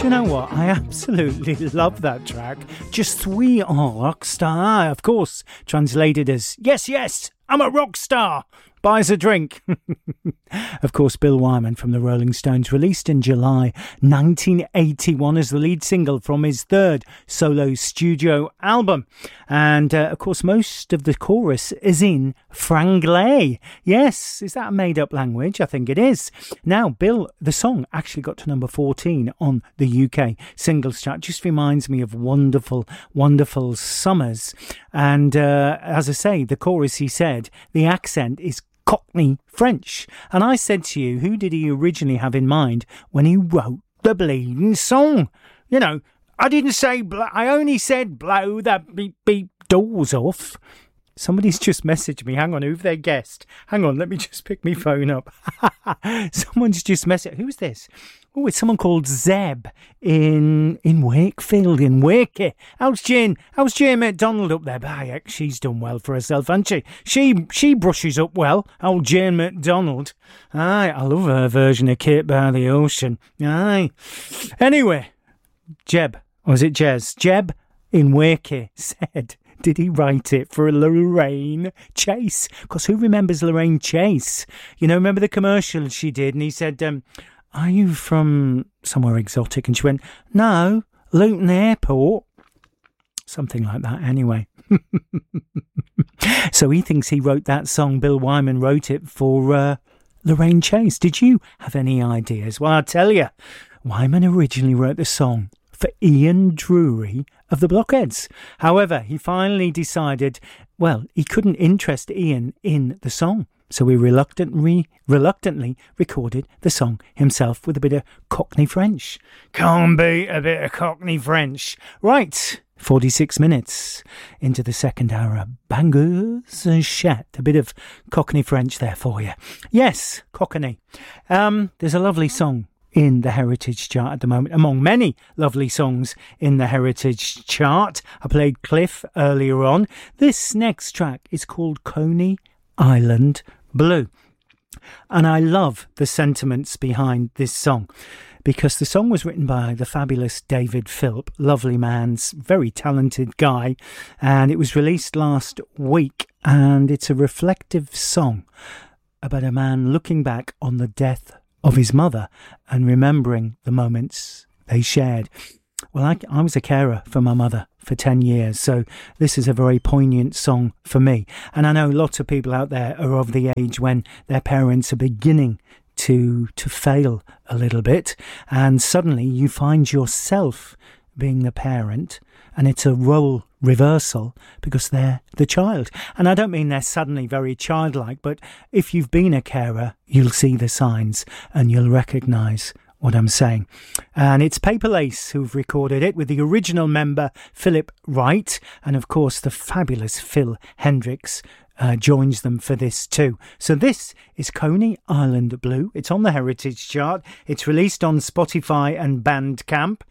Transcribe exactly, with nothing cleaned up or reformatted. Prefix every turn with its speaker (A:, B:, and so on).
A: Do you know what? I absolutely love that track. Just sweet oh, rock star. Of course, translated as, yes, yes, I'm a rock star. Buys a drink. Of course, Bill Wyman from the Rolling Stones, released in July nineteen eighty-one as the lead single from his third solo studio album. And, uh, of course, most of the chorus is in Franglais. Yes, is that a made-up language? I think it is. Now, Bill, the song actually got to number fourteen on the U K singles chart. Just reminds me of wonderful, wonderful summers. And, uh, as I say, the chorus, he said, the accent is Cockney French. And I said to you, who did he originally have in mind when he wrote the bleeding song? You know, I didn't say, bl- I only said blow that beep beep doors off. Somebody's just messaged me. Hang on, who've they guessed? Hang on, let me just pick my phone up. Someone's just messaged. Who's this? Oh, it's someone called Zeb in in Wakefield, in Wakey. How's Jane? How's Jane McDonald up there? Bah, heck, she's done well for herself, hasn't she? She she brushes up well, old Jane McDonald. Aye, I love her version of Cape by the Ocean. Aye. Anyway, Jeb, or was it Jez? Jeb in Wakey said, did he write it for Lorraine Chase? Because who remembers Lorraine Chase? You know, remember the commercial she did? And he said, um, are you from somewhere exotic? And she went, no, Luton Airport. Something like that, anyway. So he thinks he wrote that song. Bill Wyman wrote it for uh, Lorraine Chase. Did you have any ideas? Well, I'll tell you, Wyman originally wrote the song for Ian Drury of the Blockheads. However, he finally decided, well, he couldn't interest Ian in the song. So he reluctantly, reluctantly recorded the song himself with a bit of Cockney French. Can't beat a bit of Cockney French. Right, forty-six minutes into the second hour of Bangers and Chat. A bit of Cockney French there for you. Yes, Cockney. Um, there's a lovely song in the Heritage Chart at the moment, among many lovely songs in the Heritage Chart. I played Cliff earlier on. This next track is called Coney Island Blue. And I love the sentiments behind this song, because the song was written by the fabulous David Philp, lovely man's very talented guy, and it was released last week, and it's a reflective song about a man looking back on the death of his mother and remembering the moments they shared. Well, I, I was a carer for my mother for ten years, so this is a very poignant song for me. And I know lots of people out there are of the age when their parents are beginning to to fail a little bit, and suddenly you find yourself being the parent, and it's a role reversal because they're the child. And I don't mean they're suddenly very childlike, but if you've been a carer, you'll see the signs and you'll recognise what I'm saying. And it's Paper Lace who've recorded it with the original member Philip Wright, and of course the fabulous Phil Hendricks uh, joins them for this too. So this is Coney Island Blue. It's on the Heritage Chart. It's released on Spotify and Bandcamp.